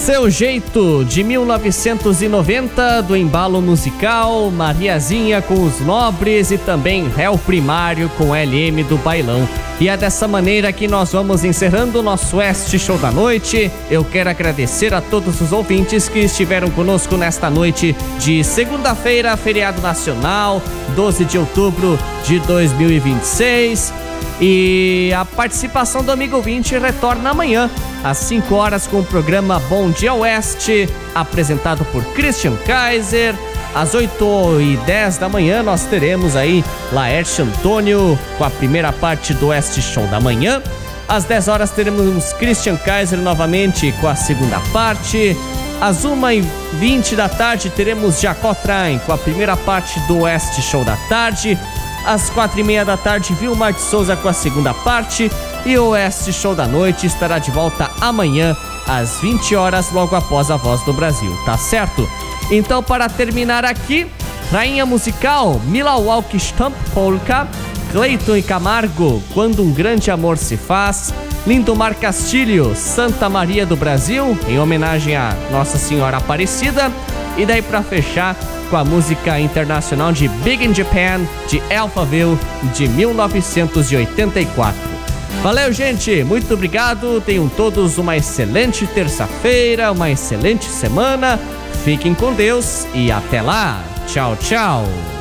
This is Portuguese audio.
Seu Jeito, de 1990, do embalo musical, Mariazinha com Os Nobres e também Réu Primário com LM do Bailão. E é dessa maneira que nós vamos encerrando o nosso Oeste Show da Noite. Eu quero agradecer a todos os ouvintes que estiveram conosco nesta noite de segunda-feira, feriado nacional, 12 de outubro de 2026. E a participação do amigo ouvinte retorna amanhã, às 5 horas, com o programa Bom Dia Oeste, apresentado por Christian Kaiser. Às 8h10 da manhã nós teremos aí Laerte Antônio com a primeira parte do Oeste Show da manhã. Às 10 horas teremos Christian Kaiser novamente com a segunda parte. Às 1h20 da tarde teremos Jacó Traem com a primeira parte do Oeste Show da tarde. Às 4h30 da tarde, Vilmar de Souza com a segunda parte. E o Oeste Show da Noite estará de volta amanhã, às 20 horas, logo após a Voz do Brasil, tá certo? Então, para terminar aqui, Rainha Musical, Mila Walk Stamp Polka, Cleiton e Camargo, Quando um Grande Amor se Faz, Lindomar Castilho, Santa Maria do Brasil, em homenagem a Nossa Senhora Aparecida. E daí, para fechar, com a música internacional de Big in Japan, de Alphaville, de 1984. Valeu, gente, muito obrigado, tenham todos uma excelente terça-feira, uma excelente semana, fiquem com Deus e até lá, tchau, tchau.